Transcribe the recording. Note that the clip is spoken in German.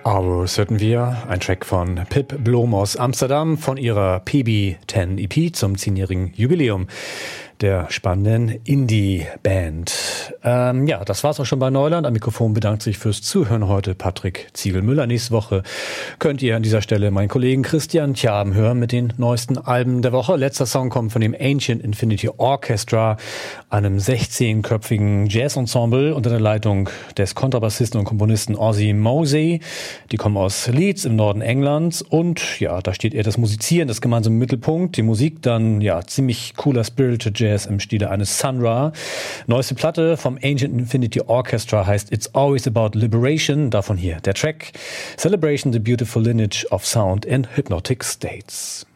Hours hörten wir, ein Track von Pip Blom aus Amsterdam von ihrer PB10 EP zum 10-jährigen Jubiläum der spannenden Indie-Band. Das war's auch schon bei Neuland. Am Mikrofon bedankt sich fürs Zuhören heute Patrick Ziegelmüller. Nächste Woche könnt ihr an dieser Stelle meinen Kollegen Christian Tjaben hören mit den neuesten Alben der Woche. Letzter Song kommt von dem Ancient Infinity Orchestra, einem 16-köpfigen Jazz-Ensemble unter der Leitung des Kontrabassisten und Komponisten Ozzy Mosey. Die kommen aus Leeds im Norden Englands und ja, da steht eher das Musizieren, das gemeinsame Mittelpunkt. Die Musik dann, ja, ziemlich cooler Spirited Jazz im Stile eines Sun Ra. Neueste Platte vom Ancient Infinity Orchestra heißt It's Always About Liberation. Davon hier der Track Celebration the Beautiful Lineage of Sound in Hypnotic States.